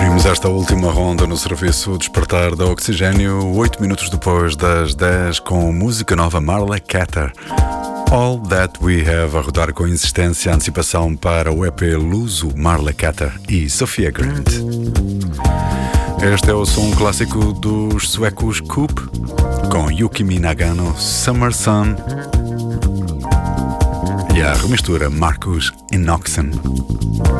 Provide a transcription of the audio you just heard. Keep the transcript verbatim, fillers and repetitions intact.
Abrimos esta última ronda no serviço Despertar da Oxigênio, oito minutos depois das dez, com música nova Marla Catter. All That We Have, a rodar com insistência a antecipação para o E P Luso, Marla Catter e Sofia Grant. Este é o som clássico dos suecos Coop, com Yukimi Nagano, Summer Sun, e a remistura Marcus Inoxen.